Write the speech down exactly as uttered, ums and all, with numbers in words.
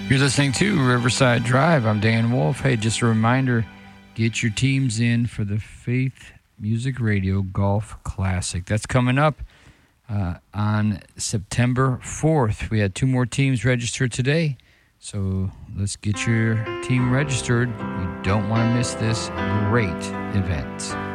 You're listening to Riverside Drive. I'm Dan Wolf. Hey, just a reminder, get your teams in for the Faith Music Radio Golf Classic. That's coming up uh, on September fourth. We had two more teams registered today, so let's get your team registered. You don't want to miss this great event.